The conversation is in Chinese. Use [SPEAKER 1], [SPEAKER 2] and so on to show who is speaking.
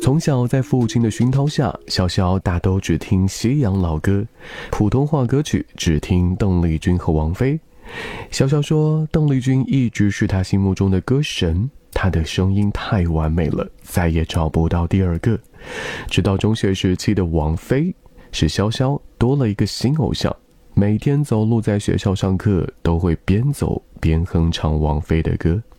[SPEAKER 1] 从小在父亲的熏陶下，潇潇大都只听西洋老歌，普通话歌曲只听邓丽君和王菲。潇潇说，邓丽君一直是他心目中的歌神，她的声音太完美了，再也找不到第二个。直到中学时期的王菲，使潇潇多了一个新偶像，每天走路在学校上课都会边走边哼唱王菲的歌。